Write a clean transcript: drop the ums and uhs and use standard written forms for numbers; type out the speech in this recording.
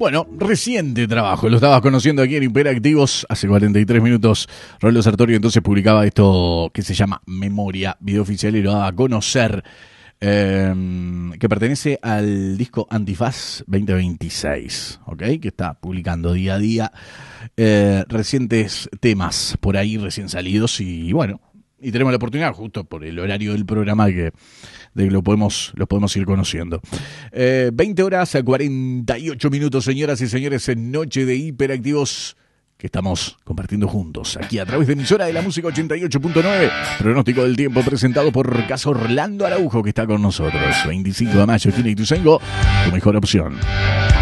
Bueno, reciente trabajo, lo estabas conociendo aquí en Hiperactivos hace 43 minutos. Rollo Sartorio entonces publicaba esto que se llama Memoria, video oficial, y lo daba a conocer, que pertenece al disco Antifaz 2026, ¿ok? Que está publicando día a día recientes temas por ahí recién salidos y bueno, y tenemos la oportunidad justo por el horario del programa de que lo podemos ir conociendo. 20 horas a 48 minutos, señoras y señores, en Noche de Hiperactivos, que estamos compartiendo juntos aquí a través de emisora de la música 88.9. Pronóstico del tiempo presentado por Casa Orlando Araujo, que está con nosotros. 25 de mayo, Chile y Ituzaingó, tu mejor opción.